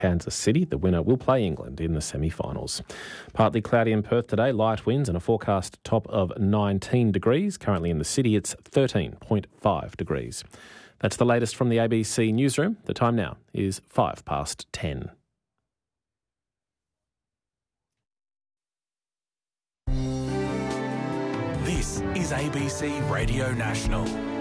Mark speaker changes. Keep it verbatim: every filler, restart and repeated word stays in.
Speaker 1: Kansas City. The winner will play England in the semi-finals. Partly cloudy in Perth today, light winds and a forecast top of nineteen degrees. Currently in the city, it's thirteen point five degrees. That's the latest from the A B C newsroom. The time now is five past ten.
Speaker 2: This is A B C Radio National.